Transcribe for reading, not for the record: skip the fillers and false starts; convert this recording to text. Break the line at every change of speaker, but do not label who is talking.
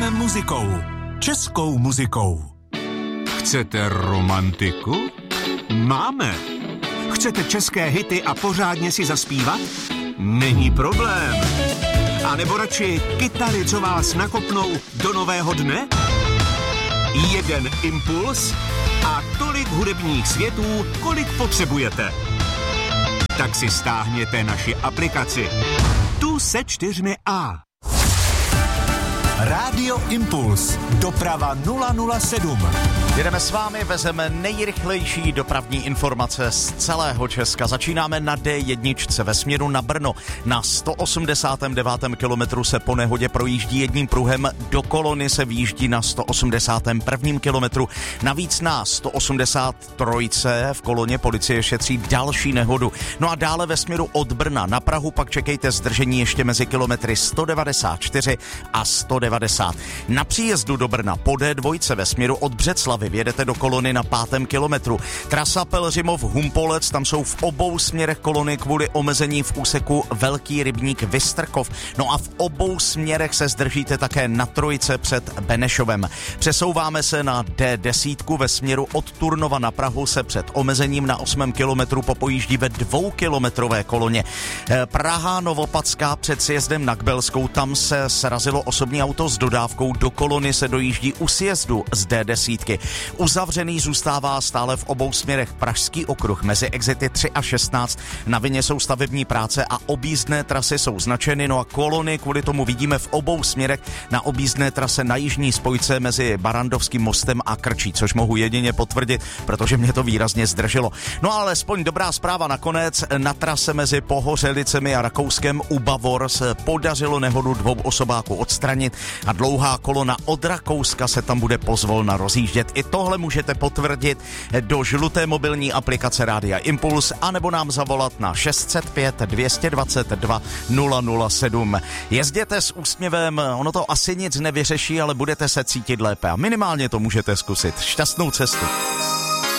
Proudíme muzikou. Českou muzikou.
Chcete romantiku? Máme. Chcete české hity a pořádně si zaspívat? Není problém. A nebo radši kytary, co vás nakopnou do nového dne? Jeden impuls a tolik hudebních světů, kolik potřebujete. Tak si stáhněte naši aplikaci. Tu se 4A.
Rádio Impuls. Doprava 007.
Jedeme s vámi, vezeme nejrychlejší dopravní informace z celého Česka. Začínáme na D1 ve směru na Brno. Na 189. kilometru se po nehodě projíždí jedním pruhem, do kolony se výjíždí na 181. kilometru. Navíc na 183. v koloně policie šetří další nehodu. No a dále ve směru od Brna na Prahu pak čekejte zdržení ještě mezi kilometry 194 a 190. Na příjezdu do Brna po D2 ve směru od Břeclavy vjedete do kolony na 5. kilometru. Trasa Pelřimov-Humpolec, tam jsou v obou směrech kolony kvůli omezení v úseku Velký rybník Vystrkov. No a v obou směrech se zdržíte také na Trojice před Benešovem. Přesouváme se na D10 ve směru od Turnova na Prahu se před omezením na 8. kilometru popojíždí ve 2kilometrové koloně. Praha Novopadská před sjezdem na Kbelskou, tam se srazilo osobní auto s dodávkou, do kolony se dojíždí u sjezdu z D10. Uzavřený zůstává stále v obou směrech Pražský okruh mezi exity 3 a 16. Na vině jsou stavební práce a objízdné trasy jsou značeny, no a kolony kvůli tomu vidíme v obou směrech na objízdné trase na jižní spojce mezi Barandovským mostem a Krčí, což mohu jedině potvrdit, protože mě to výrazně zdrželo. No ale alespoň dobrá zpráva nakonec, na trase mezi Pohořelicemi a Rakouskem u Bavor se podařilo nehodu 2 osobáků odstranit a dlouhá kolona od Rakouska se tam bude pozvolna rozjíždět. I tohle můžete potvrdit do žluté mobilní aplikace Rádia Impuls anebo nám zavolat na 605 222 007. Jezděte s úsměvem, ono to asi nic nevyřeší, ale budete se cítit lépe a minimálně to můžete zkusit. Šťastnou cestu.